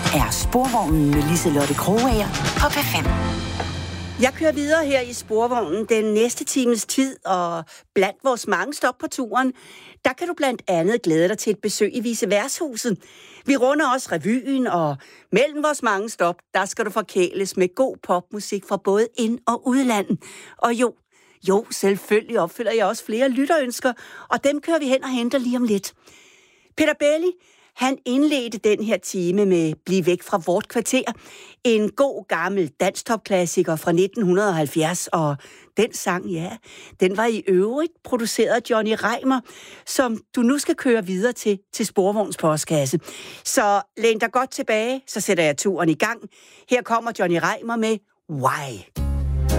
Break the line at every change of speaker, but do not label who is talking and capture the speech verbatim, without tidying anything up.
er Sporvognen med Liselotte Krogager på P fem.
Jeg kører videre her i Sporvognen den næste times tid, og blandt vores mange stop på turen, der kan du blandt andet glæde dig til et besøg i Vise Værtshuset. Vi runder også revyen, og mellem vores mange stop, der skal du forkæles med god popmusik fra både ind- og udlandet. Og jo, jo, selvfølgelig opfylder jeg også flere lytterønsker, og dem kører vi hen og henter lige om lidt. Peter Belli, han indledte den her time med Bliv væk fra vort kvarter. En god gammel dansktopklassiker fra nitten halvfjerds, og den sang, ja, den var i øvrigt produceret af Johnny Reimer, som du nu skal køre videre til, til Sporvogns postkasse. Så læn dig godt tilbage, så sætter jeg turen i gang. Her kommer Johnny Reimer med Why.